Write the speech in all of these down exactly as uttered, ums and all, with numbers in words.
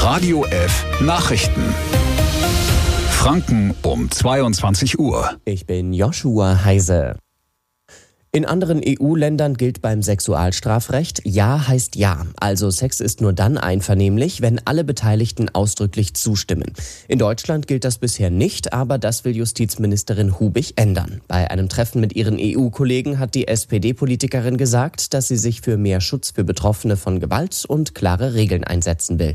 Radio F Nachrichten. Franken um zweiundzwanzig Uhr. Ich bin Joshua Heise. In anderen E U-Ländern gilt beim Sexualstrafrecht, Ja heißt Ja. Also Sex ist nur dann einvernehmlich, wenn alle Beteiligten ausdrücklich zustimmen. In Deutschland gilt das bisher nicht, aber das will Justizministerin Hubich ändern. Bei einem Treffen mit ihren E U-Kollegen hat die S P D-Politikerin gesagt, dass sie sich für mehr Schutz für Betroffene von Gewalt und klare Regeln einsetzen will.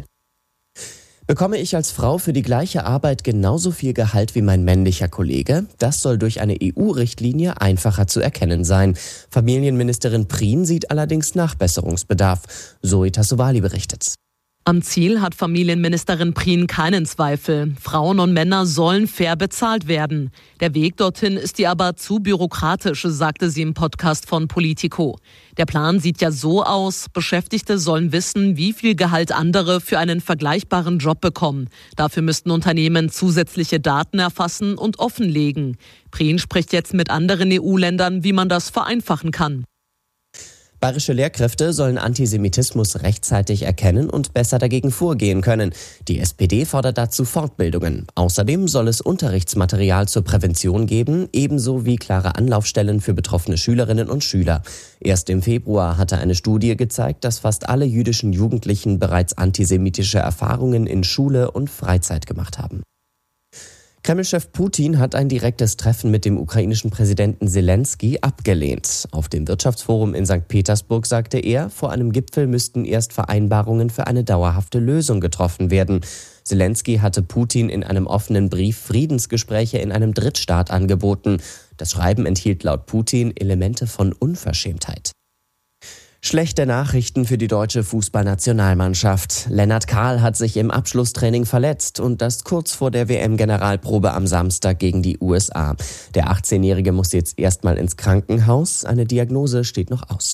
Bekomme ich als Frau für die gleiche Arbeit genauso viel Gehalt wie mein männlicher Kollege? Das soll durch eine E U-Richtlinie einfacher zu erkennen sein. Familienministerin Prien sieht allerdings Nachbesserungsbedarf. Zoe Tassovali berichtet. Am Ziel hat Familienministerin Prien keinen Zweifel. Frauen und Männer sollen fair bezahlt werden. Der Weg dorthin ist ihr aber zu bürokratisch, sagte sie im Podcast von Politico. Der Plan sieht ja so aus, Beschäftigte sollen wissen, wie viel Gehalt andere für einen vergleichbaren Job bekommen. Dafür müssten Unternehmen zusätzliche Daten erfassen und offenlegen. Prien spricht jetzt mit anderen E U-Ländern, wie man das vereinfachen kann. Bayerische Lehrkräfte sollen Antisemitismus rechtzeitig erkennen und besser dagegen vorgehen können. Die S P D fordert dazu Fortbildungen. Außerdem soll es Unterrichtsmaterial zur Prävention geben, ebenso wie klare Anlaufstellen für betroffene Schülerinnen und Schüler. Erst im Februar hatte eine Studie gezeigt, dass fast alle jüdischen Jugendlichen bereits antisemitische Erfahrungen in Schule und Freizeit gemacht haben. Kreml-Chef Putin hat ein direktes Treffen mit dem ukrainischen Präsidenten Selenskyj abgelehnt. Auf dem Wirtschaftsforum in Sankt Petersburg sagte er, vor einem Gipfel müssten erst Vereinbarungen für eine dauerhafte Lösung getroffen werden. Selenskyj hatte Putin in einem offenen Brief Friedensgespräche in einem Drittstaat angeboten. Das Schreiben enthielt laut Putin Elemente von Unverschämtheit. Schlechte Nachrichten für die deutsche Fußballnationalmannschaft. Lennart Kahl hat sich im Abschlusstraining verletzt und das kurz vor der W M-Generalprobe am Samstag gegen die U S A. Der achtzehnjährige muss jetzt erstmal ins Krankenhaus. Eine Diagnose steht noch aus.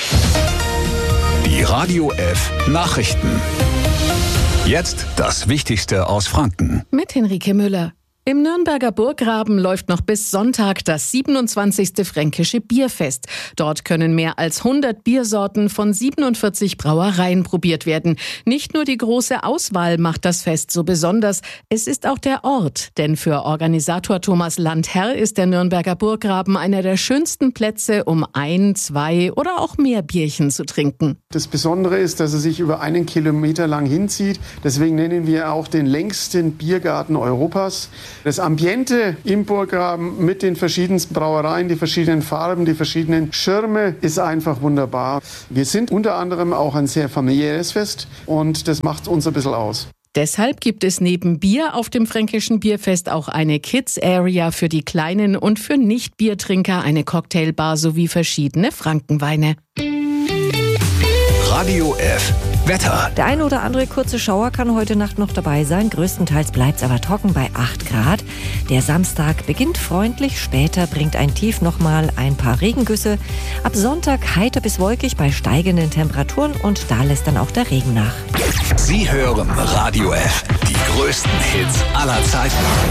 Die Radio F Nachrichten. Jetzt das Wichtigste aus Franken. Mit Henrike Müller. Im Nürnberger Burggraben läuft noch bis Sonntag das siebenundzwanzigste Fränkische Bierfest. Dort können mehr als hundert Biersorten von siebenundvierzig Brauereien probiert werden. Nicht nur die große Auswahl macht das Fest so besonders, es ist auch der Ort. Denn für Organisator Thomas Landherr ist der Nürnberger Burggraben einer der schönsten Plätze, um ein, zwei oder auch mehr Bierchen zu trinken. Das Besondere ist, dass er sich über einen Kilometer lang hinzieht. Deswegen nennen wir auch den längsten Biergarten Europas. Das Ambiente im Burggraben mit den verschiedensten Brauereien, die verschiedenen Farben, die verschiedenen Schirme ist einfach wunderbar. Wir sind unter anderem auch ein sehr familiäres Fest und das macht uns ein bisschen aus. Deshalb gibt es neben Bier auf dem Fränkischen Bierfest auch eine Kids-Area für die Kleinen und für Nicht-Biertrinker eine Cocktailbar sowie verschiedene Frankenweine. Radio F Wetter. Der eine oder andere kurze Schauer kann heute Nacht noch dabei sein. Größtenteils bleibt es aber trocken bei acht Grad. Der Samstag beginnt freundlich. Später bringt ein Tief nochmal ein paar Regengüsse. Ab Sonntag heiter bis wolkig bei steigenden Temperaturen und da lässt dann auch der Regen nach. Sie hören Radio F. Die größten Hits aller Zeiten.